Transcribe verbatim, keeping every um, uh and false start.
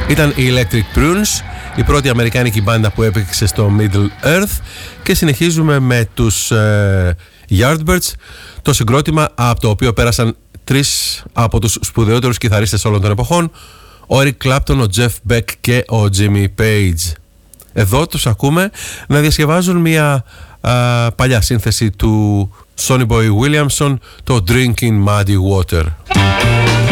Ήταν η Electric Prunes, η πρώτη αμερικάνικη μπάντα που έπαιξε στο Middle Earth, και συνεχίζουμε με τους ε, Yardbirds, το συγκρότημα από το οποίο πέρασαν τρεις από τους σπουδαιότερους κιθαρίστες όλων των εποχών, ο Eric Clapton, ο Jeff Beck και ο Jimmy Page. Εδώ τους ακούμε να διασκευάζουν μια α, παλιά σύνθεση του Sonny Boy Williamson, το Drinking Muddy Water.